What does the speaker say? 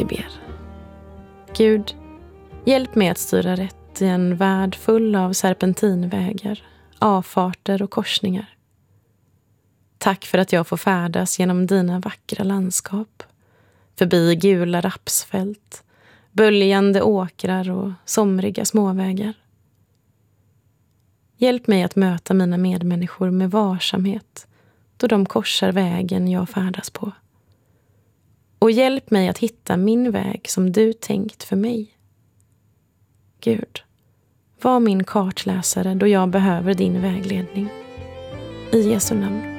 ber. Gud, hjälp mig att styra rätt i en värld full av serpentinvägar, avfarter och korsningar. Tack för att jag får färdas genom dina vackra landskap, förbi gula rapsfält, böljande åkrar och somriga småvägar. Hjälp mig att möta mina medmänniskor med varsamhet då de korsar vägen jag färdas på. Och hjälp mig att hitta min väg som du tänkt för mig. Gud, var min kartläsare då jag behöver din vägledning. I Jesu namn.